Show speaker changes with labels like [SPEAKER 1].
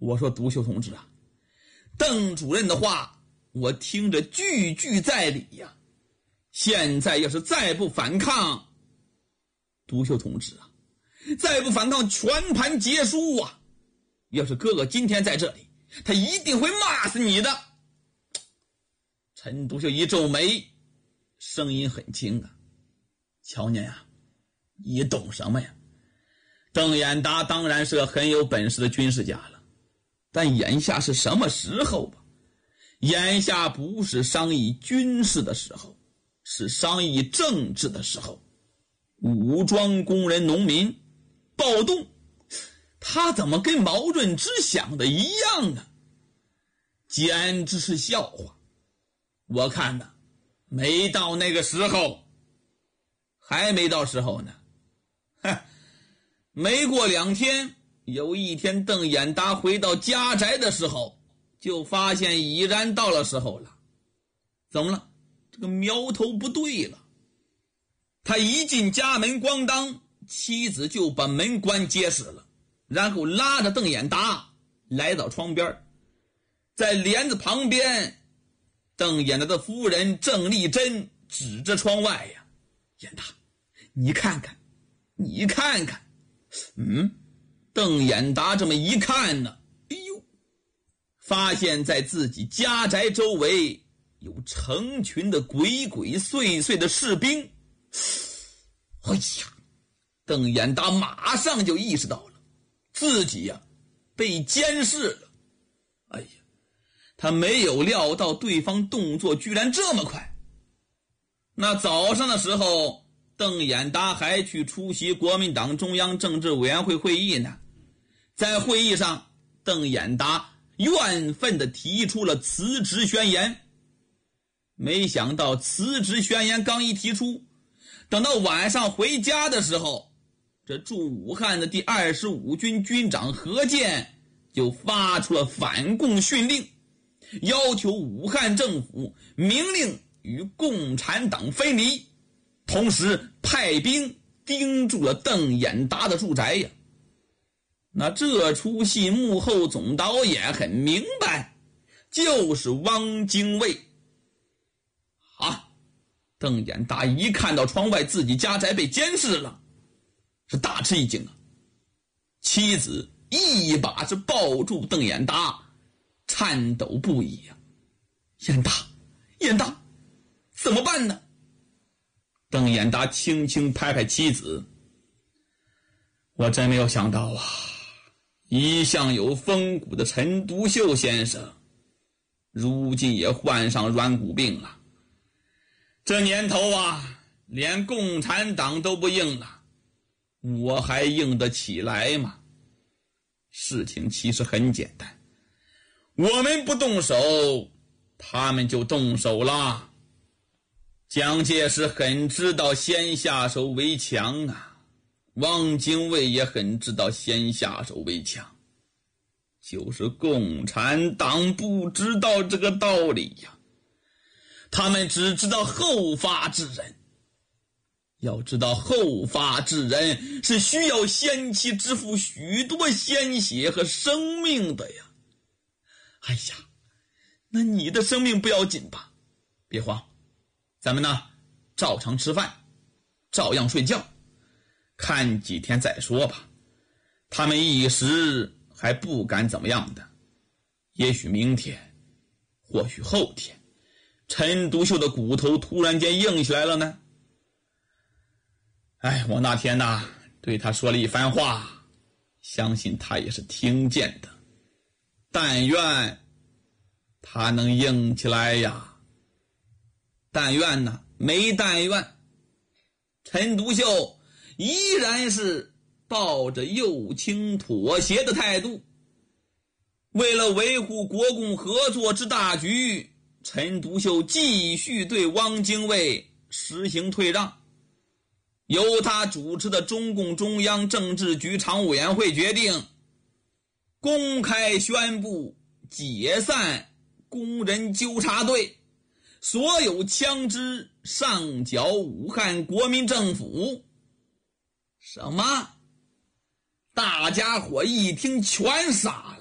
[SPEAKER 1] 我说独秀同志啊，邓主任的话我听着句句在理呀。现在要是再不反抗，独秀同志啊，再不反抗全盘皆输啊！要是哥哥今天在这里，他一定会骂死你的。陈独秀一皱眉，声音很轻啊：乔年啊，你懂什么呀？邓演达当然是个很有本事的军事家了，但眼下是什么时候吧？眼下不是商议军事的时候，是商议政治的时候。武装工人农民暴动，他怎么跟毛润之想的一样呢？简直是笑话。我看呢，没到那个时候，还没到时候呢。没过2天，有一天邓演达回到家宅的时候，就发现已然到了时候了。怎么了？这个苗头不对了。他一进家门，咣当，妻子就把门关结实了，然后拉着邓演达来到窗边，在帘子旁边，邓演达的夫人郑丽珍指着窗外呀：演达，你看看，你看看。邓演达这么一看呢，哎呦，发现在自己家宅周围有成群的鬼鬼祟祟的士兵。哎呀，邓演达马上就意识到了自己呀被监视了。哎呀，他没有料到对方动作居然这么快。那早上的时候，邓演达还去出席国民党中央政治委员会会议呢。在会议上，邓演达怨愤地提出了辞职宣言。没想到辞职宣言刚一提出，等到晚上回家的时候，这驻武汉的第25军军长何键就发出了反共训令，要求武汉政府明令与共产党分离，同时派兵盯住了邓演达的住宅呀。那这出戏幕后总导演很明白，就是汪精卫。邓演达一看到窗外自己家宅被监视了，是大吃一惊啊！妻子一把是抱住邓演达，颤抖不已呀！演达，演达，怎么办呢？邓演达轻轻拍拍妻子：我真没有想到啊，一向有风骨的陈独秀先生，如今也患上软骨病了。这年头啊，连共产党都不应了，我还应得起来吗？事情其实很简单，我们不动手，他们就动手了。蒋介石很知道先下手为强啊，汪精卫也很知道先下手为强，就是共产党不知道这个道理呀。他们只知道后发制人，要知道后发制人是需要先期支付许多鲜血和生命的呀。哎呀，那你的生命不要紧吧？别慌，咱们呢照常吃饭，照样睡觉，看几天再说吧。他们一时还不敢怎么样的，也许明天，或许后天，陈独秀的骨头突然间硬起来了呢。我那天呢对他说了一番话，相信他也是听见的，但愿他能硬起来呀。但愿呢，没但愿，陈独秀依然是抱着右倾妥协的态度。为了维护国共合作之大局，陈独秀继续对汪精卫实行退让。由他主持的中共中央政治局常务委员会决定公开宣布解散工人纠察队，所有枪支上缴武汉国民政府。什么？大家伙一听全傻